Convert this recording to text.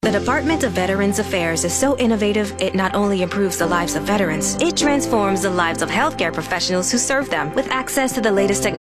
The Department of Veterans Affairs is so innovative, it not only improves the lives of veterans, it transforms the lives of healthcare professionals who serve them with access to the latest technology.